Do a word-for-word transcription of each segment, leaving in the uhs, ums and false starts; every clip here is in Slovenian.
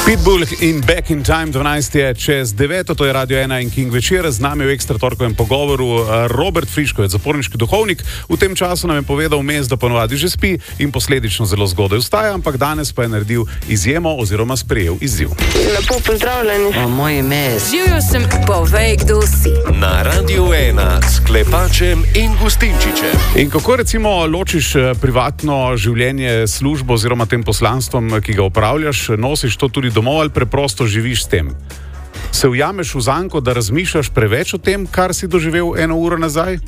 Pitbull in Back in Time, dvanajst je čez deveto, to je Radio ena in King večer, z nami v ekstra torkovem pogovoru Robert Friškovec, zaporniški duhovnik. V tem času nam je povedal vmes, da ponovadi že spi in posledično zelo zgodaj vstaja, ampak danes pa je naredil izjemo oziroma sprejel izziv. Lepo pozdravljeni. O, moje ime je... Živjo sem, povej, kdo si. Na Radio ena s Klepačem in Gustinčičem. In kako recimo ločiš privatno življenje, službo oziroma tem poslanstvom, ki ga upravljaš, nosiš to tudi domov ali preprosto živiš s tem? Se ujameš v zanko, da razmišljaš preveč o tem, kar si doživel eno uro nazaj?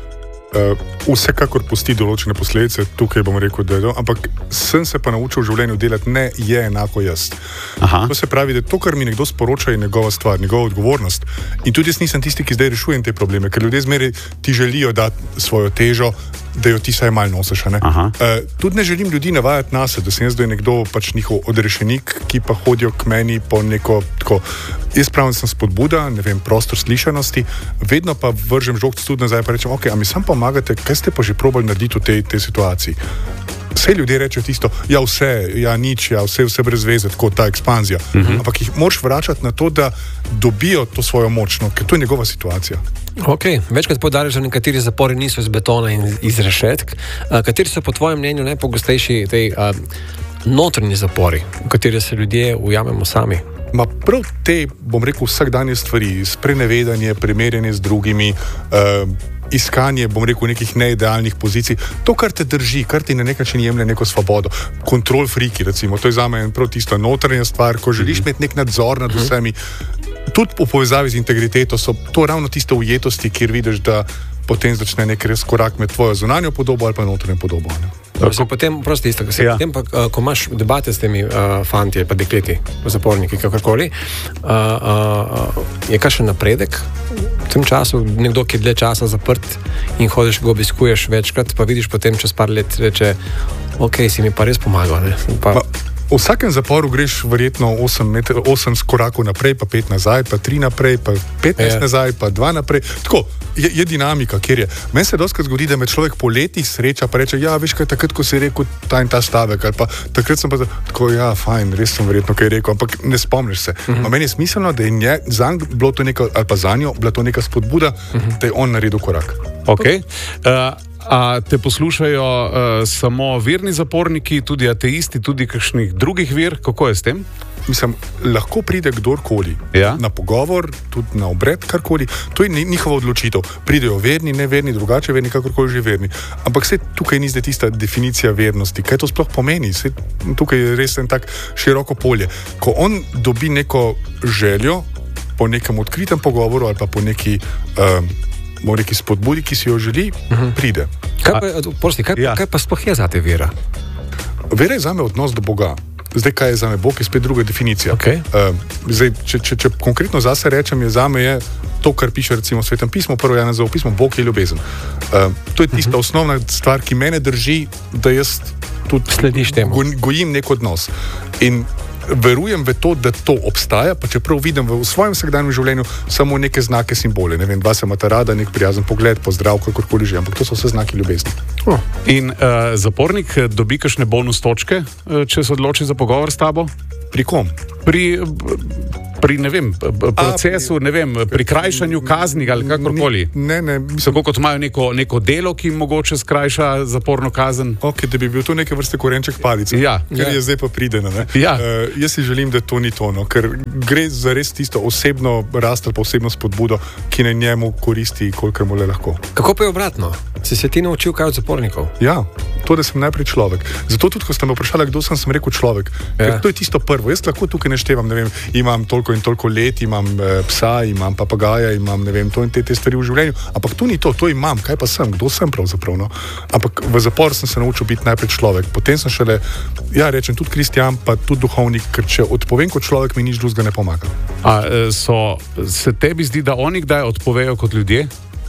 Uh, vsekakor pusti določene posledice, tukaj bom rekel, da je to, ampak sem se pa naučil v življenju delati ne je enako jaz. Aha. To se pravi, da to, kar mi nekdo sporoča, je njegova stvar, njegova odgovornost. In tudi jaz nisem tisti, ki zdaj rešujem te probleme, ker ljudje zmeraj ti želijo dati svojo težo, da jo ti saj malo nosiš. Uh, tudi ne želim ljudi navajati nase, da sem jaz zdaj nekdo pač njihov odrešenik, ki pa hodijo k meni po neko tako. Jaz pravim, da sem spodbuda, ne vem, prostor slišanosti, vedno pa vržem žogc tudi nazaj in rečem, ok, a mi sam pomagate, kaj ste pa že probali narediti v tej, tej situaciji? Vse ljudje rečejo tisto, ja vse, ja nič, ja vse, vse brez veze, tako ta ekspanzija. Uh-huh. Ampak jih moraš vračati na to, da dobijo to svojo moč, no, ker to je njegova situacija. Ok, večkrat poudarjaš, da nekateri zapori niso iz betona in iz rešetk. Uh, kateri so po tvojem mnenju najpogostejši tej uh, notrni zapori, v kateri se ljudje ujamemo sami? Ma prav te, bom rekel, vsakdanje stvari, sprenevedanje, primerjanje z drugimi, uh, iskanje, bom rekel, nekih neidealnih pozicij, to, kar te drži, kar ti na nek način jemlje neko svobodo, kontrol friki, recimo, to je za me prav tista notranja stvar, ko želiš imeti nek nadzor nad vsemi, tudi v povezavi z integriteto so to ravno tiste ujetosti, kjer vidiš, da potem začne nek res korak med tvojo zunanjo podobo ali pa notranjo podobo. Se potem, prosti isto, se ja. Potem pa, ko imaš debate s temi uh, fanti ali pa dekleti, zaporniki, kakorkoli, uh, uh, je kakšen napredek v tem času, nekdo, ki je dlje časa zaprt in hodiš, ga obiskuješ večkrat, pa vidiš potem čez par let, reče, ok, si mi pa res pomagal, ne? Pa... Pa, v vsakem zaporu greš verjetno osem korakov naprej, pa pet nazaj, pa tri naprej, pa petnajst ja. nazaj, pa dva naprej. Tako, je, je dinamika, kjer je. Meni se dostikrat zgodi, da me človek po letih sreča, pa reče, ja, veš kaj, takrat, ko si rekel ta in ta stavek, ali pa takrat sem pa tako, ja, fajn, res sem verjetno kaj rekel, ampak ne spomniš se. Uh-huh. Meni je smiselno, da je nje, zanj bilo to neka, ali pa zanjo, bila to neka spodbuda, uh-huh. da je on naredil korak. Ok. Uh, A te poslušajo uh, samo verni zaporniki, tudi ateisti, tudi kakšnih drugih ver? Kako je s tem? Mislim, lahko pride kdorkoli ja? na pogovor, tudi na obred, karkoli. To je njihova odločitev. Pridejo verni, neverni, drugače verni, kakorkoli že verni. Ampak se tukaj ni zdaj tista definicija vernosti. Kaj to sploh pomeni? Se, tukaj je res en tak široko polje. Ko on dobi neko željo po nekem odkritem pogovoru ali pa po neki... Um, neki spodbudi, ki si jo želi, uh-huh. pride. Kaj pa, prosti, kaj, ja. kaj pa sploh je za te vera? Vera je zame odnos do Boga. Zdaj, kaj je zame Bog, je spet druga definicija. Okay. Uh, zdaj, če, če, če konkretno zase rečem, je zame je to, kar piše recimo v Svetem pismu, prvo Janezovo pismo, Bog je ljubezen. Uh, to je tista uh-huh. osnovna stvar, ki mene drži, da jaz tudi slediš temu. Go, gojim nek odnos. In verujem v to, da to obstaja, pa čeprav vidim v svojem vsakdanjem življenju samo neke znake, simbole. Ne vem, dva se imata rada, nek prijazen pogled, pozdrav, kakorkoli že, ampak to so vse znaki ljubezni. Oh. In uh, zapornik dobi kakšne bonus točke, če se odloči za pogovor s tabo? Pri kom? Pri... pri, ne vem, procesu, ne vem, pri krajšanju kazni ali kakorkoli. Ne, ne. Tako kot imajo neko, neko delo, ki mogoče skrajša zaporno kazen. Ok, da bi bil to neke vrste korenček palice. Ja. Ker ja. je zdaj pa prideno, ne? Ja. Uh, jaz si želim, da to ni to, no? Ker gre za res tisto osebno rast ali pa osebno spodbudo, ki na njemu koristi, kolikor mu le lahko. Kako pa je obratno? Si se ti naučil kaj od zapornikov? Ja, to, da sem najprej človek. Zato tudi, ko ste me vprašali, kdo sem, sem rekel človek. Ja. Ker to je tisto prvo. Jaz lahko tukaj neštevam, ne vem, imam toliko in toliko let, imam e, psa, imam papagaja, imam, ne vem, to in te, te stvari v življenju. Ampak to ni to, to imam. Kaj pa sem? Kdo sem pravzaprav? No? Ampak v zapor sem se naučil biti najprej človek. Potem sem šele, ja, rečem, tudi kristjan, pa tudi duhovnik, ker če odpovem kot človek, mi nič drugega ne pomaga. A so, se tebi zdi, da oni kdaj odpovejo kot ljudje?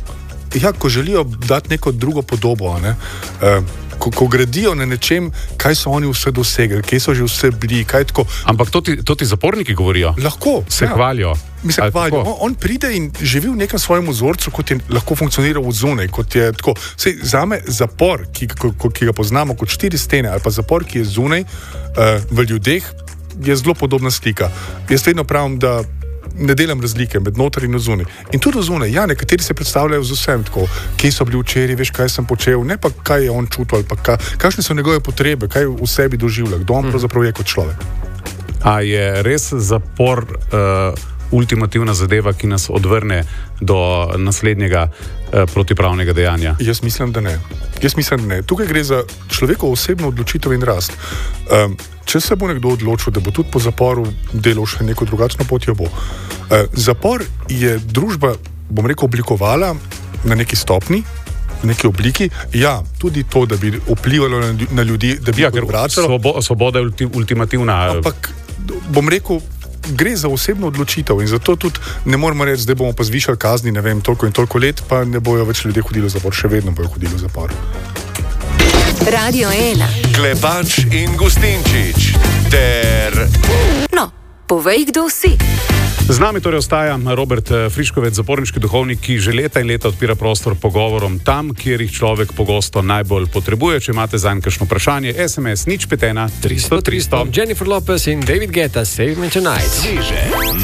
Ja, ko želijo dati neko drugo podobo, ne? Uh, ko, ko gradijo na nečem, kaj so oni vse dosegli, kje so že vse bili, kaj tako. Ampak to ti, to ti zaporniki govorijo? Lahko. Se ja. hvalijo? Mi se hvalijo. On, on pride in živi v nekem svojem vzorcu, kot je lahko funkcioniral v zunaj, kot je tako. Sej, zame zapor, ki, ko, ki ga poznamo kot štiri stene, ali pa zapor, ki je zunaj, uh, v ljudeh, je zelo podobna slika. Jaz vedno pravim, da ne delam razlike med noter in zunaj. In tudi zunaj, ja, nekateri se predstavljajo z vsem tako, kje so bili včeraj, veš, kaj sem počel, ne pa kaj je on čutil, ali pa kaj, kakšne so njegove potrebe, kaj v sebi doživlja, kdo on pravzaprav je kot človek. A je res zapor uh, ultimativna zadeva, ki nas odvrne do naslednjega uh, protipravnega dejanja? Jaz mislim, da ne. Jaz mislim, da ne. Tukaj gre za človekovo osebno odločitev in rast. Um, če se bo nekdo odločil, da bo tudi po zaporu delal še neko drugačno pot, jo bo. Uh, zapor je družba, bom rekel, oblikovala na neki stopni, v neki obliki. Ja, tudi to, da bi vplivalo na ljudi, da bi ja, jih odvračalo. Svobo, svoboda je ulti, ultimativna. Ampak, bom rekel, gre za osebno odločitev in zato tudi ne moramo reči, zdaj bomo pa zvišali kazni, ne vem, toliko in toliko let, pa ne bojo več ljudje hodili v zapor, še vedno bojo hodili v zapor. Radio ena. Klepač in Gustinčič ter... No, povej, kdo si. Z nami torej ostaja Robert Friškovec, zaporniški duhovnik, ki že leta in leta odpira prostor pogovorom tam, kjer jih človek pogosto najbolj potrebuje. Če imate zanj kakšno vprašanje, es em es nič pet ena tristo tristo. Jennifer Lopez in David Guetta, Save Me Tonight. Bliže.